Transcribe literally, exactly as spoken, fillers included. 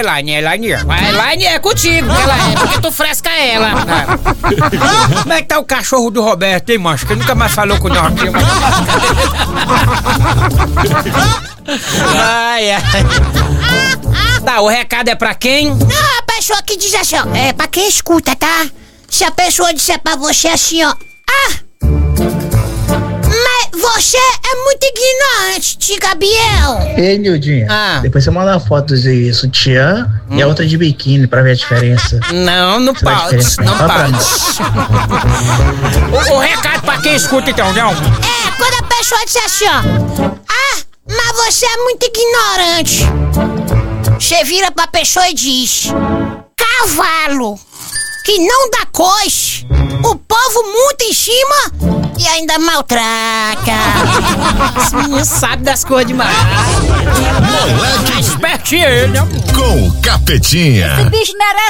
Elaine, Elaine. A Elaine é contigo, ela é, porque tu fresca ela. Como é que tá o cachorro do Roberto, hein, mancho? Que nunca mais falou com nós aqui. Ai, ai. Tá, o recado é pra quem? Não, a pessoa que diz assim, ó, é pra quem escuta, tá? Se a pessoa disser pra você assim, ó, ah, mas você é muito ignorante, tia Gabriel. Ei, Nildinha, Ah. depois você manda uma foto de sutiã hum. e a outra de biquíni pra ver a diferença. Não, não Você dá pode, diferença não pra mim? pode. o, o recado pra quem escuta então, não? É, quando a pessoa disser assim, ó, ah, mas você é muito ignorante. Você vira pra pessoa e diz, cavalo que não dá coice, o povo monta em cima e ainda maltrata. Esse menino sabe das coisas demais. Moleque Espertinho ele, né? com Capetinha. Esse bicho merece